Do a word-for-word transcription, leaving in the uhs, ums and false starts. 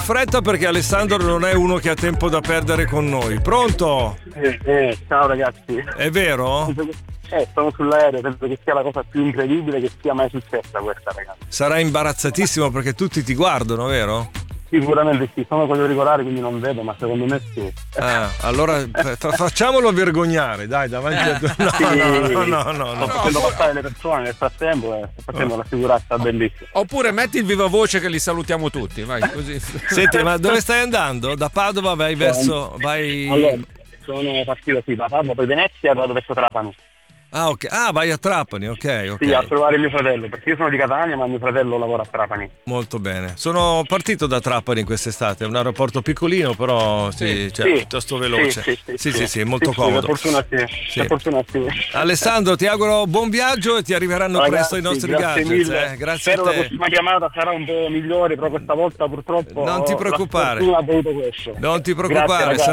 fretta perché Alessandro non è uno che ha tempo da perdere con noi. Pronto? Eh, eh, ciao ragazzi. È vero? Eh, sono sull'aereo, penso che sia la cosa più incredibile che sia mai successa questa, ragazzi. Sarai imbarazzatissimo perché tutti ti guardano, vero? Sicuramente sì, sono quello regolare quindi non vedo, ma secondo me sì. Ah, allora fa- facciamolo vergognare, dai, davanti a tu. No, Sì, no, no, no, no, sto no. facendo passare le persone nel frattempo e sto facendo la figuraccia bellissima. Oppure metti il viva voce che li salutiamo tutti, vai così. Senti, ma dove stai andando? Da Padova vai verso... vai... Allora, sono partito sì, da Padova, poi Venezia e vado verso Trapani. Ah, ok. Ah, vai a Trapani, ok, ok. Sì, a trovare mio fratello, perché io sono di Catania, ma mio fratello lavora a Trapani. Molto bene. Sono partito da Trapani in quest'estate, è un aeroporto piccolino, però sì, Sì, cioè, sì, piuttosto veloce. sì, sì, sì, sì, sì, sì, molto sì, comodo. Per fortuna sì, Sì. per fortuna sì. Alessandro, ti auguro buon viaggio e ti arriveranno Ragazzi, presto i nostri grazie gadgets. mille. Eh? Grazie Spero a la te. prossima chiamata sarà un po' migliore, però questa volta purtroppo Non ti preoccupare. la fortuna ha voluto questo. Non ti Grazie, preoccupare, ragazzi.